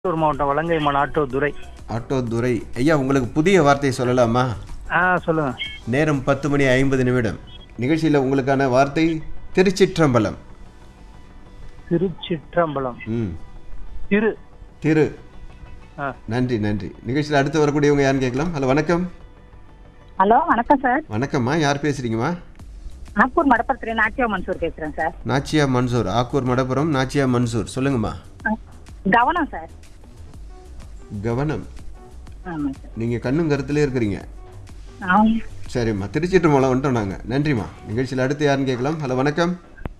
திருப்பூர் மாவட்டம் வலங்கைமான் ஆட்டோ துரை. ஆட்டோ துரை ஐயா, உங்களுக்கு புதிய வார்த்தை சொல்லலாமா? சொல்லுங்க. நேரம் 10:50 நிகழ்ச்சியில் உங்களுக்கான வார்த்தை திருச்சிற்றம்பலம். திருச்சிற்றம்பலம். ம் திரு திரு நன்றி நன்றி. நிகழ்ச்சியில் அடுத்து வரக்கூடியவங்க யாருன்னு கேட்கலாம். ஹலோ, வணக்கம். ஹலோ, வணக்கம் சார். வணக்கம்மா, யார் பேசுறீங்கம்மா? ஆக்கூர் மடப்புறத்துல நாச்சியா மன்சூர் பேசுறேன் சார். நாச்சியா மன்சூர், ஆக்கூர் மடப்புறம் நாச்சியா மன்சூர். சொல்லுங்கம்மா. கவனம் சார். கவனம். ஆமாம் சார். நீங்கள் கண்ணும் கருத்துலேயே இருக்கிறீங்க. ஆமாம். சரிம்மா, திருச்சிற்றம்பலம் வந்துட்டோம் நாங்கள். நன்றிம்மா. நிகழ்ச்சியில் அடுத்து யாருன்னு கேட்கலாம். ஹலோ, வணக்கம்.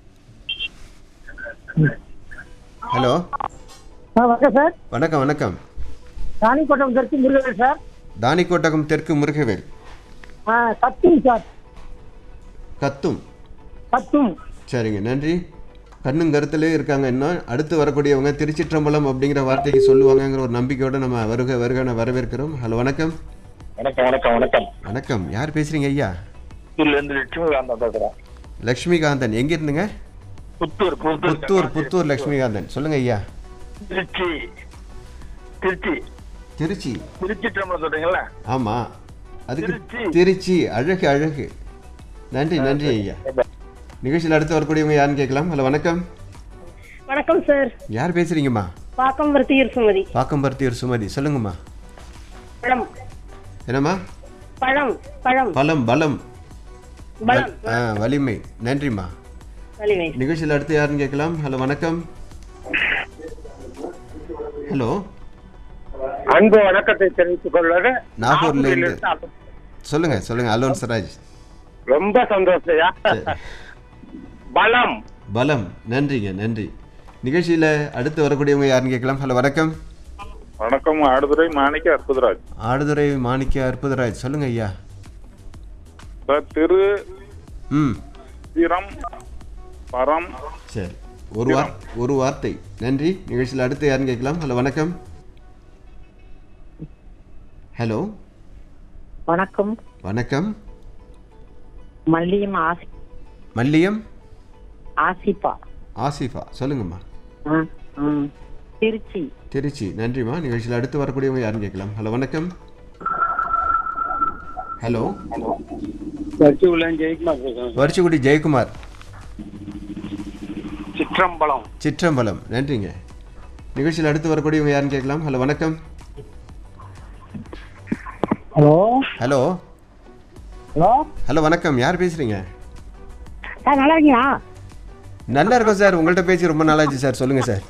ஹலோ, வணக்கம் சார். வணக்கம் வணக்கம். ராணிக்கோட்டம் தெற்கு முருகவேல் சார். தானிக்கோட்டகம் தெற்கு முருகவேல். கத்தும் சார். கத்தும். கத்தும். சரிங்க, நன்றி. கண்ணும் கருத்திலே இருக்காங்க. இன்னும் அடுத்து வரக்கூடியவங்க திருச்சிற்றம்பலம் அப்படிங்கிற வார்த்தைக்கு சொல்லுவாங்கங்கிற ஒரு நம்பிக்கையோடு நம்ம வருகன வரவேற்கிறோம். ஹலோ, வணக்கம். வணக்கம் வணக்கம் வணக்கம் வணக்கம். யார் பேசுறீங்க ஐயா? லட்சுமிகாந்தன் பேசுறேன். லட்சுமிகாந்தன். எங்க இருந்துங்க? புத்தூர் புத்தூர். புத்தூர் லட்சுமிகாந்தன். சொல்லுங்க ஐயா. திருச்சி திருச்சி திருச்சி. திருச்சிற்றம்பலம் சொல்றீங்களா? ஆமா, அதுக்கு திருச்சி. திருச்சி. அழகு அழகு. நன்றி நன்றி ஐயா. நிகழ்ச்சியில் அடுத்து வரக்கூடியவங்க யாருன்னு கேட்கலாம். ஹலோ, வணக்கம். வணக்கம் சார். யார் பேசுறீங்கம்மா? பாக்கம்பருத்தியூர் சுமதி. பாக்கம்பருத்தியூர் சுமதி. சொல்லுங்கம்மா. பழம். என்னம்மா? பழம். பழம். பலம். பலம். பலம். வலிமை. நன்றிம்மா. வலிமை. நிகழ்ச்சியில் அடுத்து யாருன்னு கேட்கலாம். ஹலோ, வணக்கம். ஹலோ, அன்பு வணக்கத்தை தெரிவித்துக் கொள்வது நாகூர்ல இருந்து. சொல்லுங்க சொல்லுங்க. அலோன் சராஜ். ரொம்ப சந்தோஷயா. பலம். பலம். நன்றிங்க நன்றி. நிகழ்ச்சியில் அடுத்து வரக்கூடியவங்க யாருன்னு கேட்கலாம். ஹலோ, வணக்கம். வணக்கம். ஆடுதுறை மாணிக்க அற்புதராஜ். ஆடுதுறை மாணிக்க அற்புதராஜ். சொல்லுங்க ஐயா. திரு ம் திரம் பரம். சரி, ஒரு வார்த்தை. நன்றி. நிகழ்ச்சியில் அடுத்து யாருன்னு கேட்கலாம். ஹலோ, வணக்கம். ஹலோ, வணக்கம். வணக்கம். மல்லியம் மல்லியம் ஆசிப்பா. ஆசிஃபா. சொல்லுங்கம்மா. திருச்சி. திருச்சி. நன்றிம்மா. நிகழ்ச்சியில் அடுத்து வரக்கூடியவங்க யாருன்னு கேட்கலாம். ஹலோ, வணக்கம். ஹலோ, ஜெயக்குமார் பேசுறேன். வருஷகுடி ஜெயக்குமார். சிற்றம்பலம். சிற்றம்பலம். நன்றிங்க. நிகழ்ச்சியில் அடுத்து வரக்கூடியவங்க யாருன்னு கேட்கலாம். ஹலோ, வணக்கம். ஹலோ. ஹலோ. ஹலோ. ஹலோ, வணக்கம். யார் பேசுறீங்க? சார், நல்லா இருக்கீங்களா? நல்லா இருக்கும் சார். உங்கள்கிட்ட பேசி ரொம்ப நாளாச்சு சார். சொல்லுங்க சார்.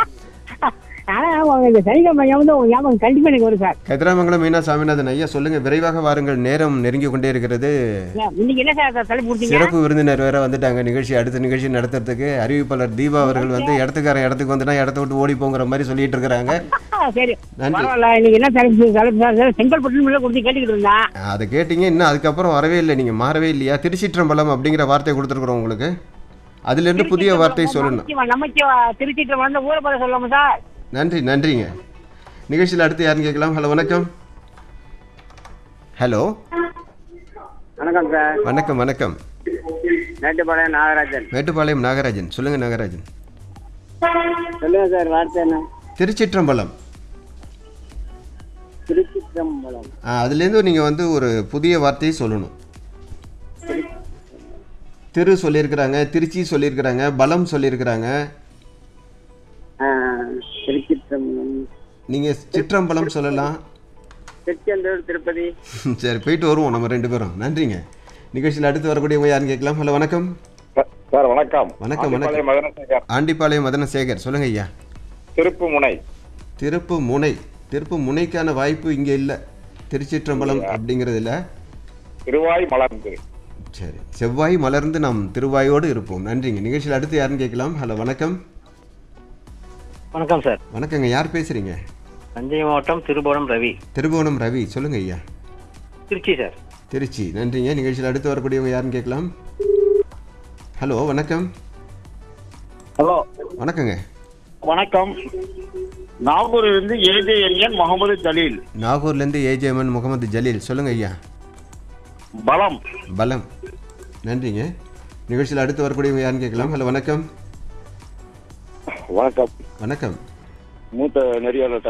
இந்த சனிக்கிழமை வந்து உங்க ஞாபகம் கண்டிப்பா எனக்கு வரும் சார். கதிராமங்கலம் மீனா சாமிநாதன் ஐயா, சொல்லுங்க. விரைவாக வாருங்கள், நேரம் நெருங்கி கொண்டே இருக்கிறது. இன்னைக்கு என்ன சார் தலைப்பு கொடுத்தீங்க? சிறப்பு விருந்தினர் வேற வந்துட்டாங்க. அடுத்த நிகழ்ச்சி நடத்துறதுக்கு அறிவிப்பாளர் தீபா அவர்கள் வந்து இடத்துக்கு வந்துட்டா இடத்த விட்டு ஓடி போங்கிற மாதிரி சொல்லிட்டு இருக்கிறாங்க. சரி, நன்றி. பரவாயில்ல. இன்னைக்கு என்ன தலைப்பு செங்கல்பட்டு கொடுத்து கேட்டுக்கிட்டு இருந்தேன். அதை கேட்டீங்க, இன்னும் அதுக்கப்புறம் வரவே இல்லை. நீங்க மாறவே இல்லையா? திருச்சிற்றம்பலம் அப்படிங்கிற வார்த்தை கொடுத்துருக்குறோம் உங்களுக்கு. அதுல இருந்து புதிய வார்த்தை சொல்லணும். நமக்கு திருச்சிட்டு வந்த ஊரை பத்தி சொல்லாம சார். நன்றி நன்றிங்க. நிகழ்ச்சியில் அடுத்து யாருன்னு கேட்கலாம். ஹலோ, வணக்கம். ஹலோ, வணக்கம் சார். வணக்கம் வணக்கம். மேட்டுப்பாளையம் நாகராஜன். மேட்டுப்பாளையம் நாகராஜன். சொல்லுங்க நாகராஜன். சொல்லுங்க சார், வார்த்தை என்ன? திருச்சிற்றம்பலம். திருச்சிற்றம்பலம். அதுலேருந்து நீங்கள் வந்து ஒரு புதிய வார்த்தையை சொல்லணும். திரு சொல்லியிருக்கிறாங்க, திருச்சி சொல்லியிருக்கிறாங்க, பலம் சொல்லியிருக்கிறாங்க. திருச்சிற்றம்பலம். நீங்கள் சிற்றம்பலம் சொல்லலாம். திருச்செந்தூர், திருப்பதி. சரி, போயிட்டு வருவோம் நம்ம ரெண்டு பேரும். நன்றிங்க. நிகழ்ச்சியில் அடுத்து வரக்கூடியவங்க யாருன்னு கேட்கலாம். ஹலோ, வணக்கம். சார் வணக்கம். வணக்கம் வணக்கம். மதனசேகர். ஆண்டிப்பாளையம் மதனசேகர். சொல்லுங்க ஐயா. திருப்புமுனை. திருப்பு முனை. திருப்பு முனைக்கான வாய்ப்பு இங்கே இல்லை. திருச்சிற்றம்பலம் அப்படிங்கிறது இல்லை. திருவாய் மலர்ந்து. சரி, செவ்வாய் மலர்ந்து நாம் திருவாயோடு இருப்போம். நன்றிங்க. நிகழ்ச்சியில் அடுத்து யாருன்னு கேட்கலாம். ஹலோ, வணக்கம். வணக்கம் சார். வணக்கங்க. யார் பேசுறீங்க? தஞ்சை மாவட்டம் திருபுவனம் ரவி. திருபுவனம் ரவி. சொல்லுங்க ஐயா. திருச்சி சார். திருச்சி. நன்றிங்க. நிகழ்ச்சியில் அடுத்து வரக்கூடியவங்க யாருன்னு கேட்கலாம். ஹலோ, வணக்கம். ஹலோ, வணக்கங்க. வணக்கம். நாகூரிலிருந்து ஏஜேஎன் முகமது ஜலீல். நாகூர்லேருந்து ஏஜேஎன் முகமது ஜலீல். சொல்லுங்க ஐயா. பலம். பலம். நன்றிங்க. நிகழ்ச்சியில் அடுத்து வரக்கூடியவங்க யாருன்னு கேட்கலாம். ஹலோ, வணக்கம். வணக்கம். வணக்கம். மூத்த நெறியாளர்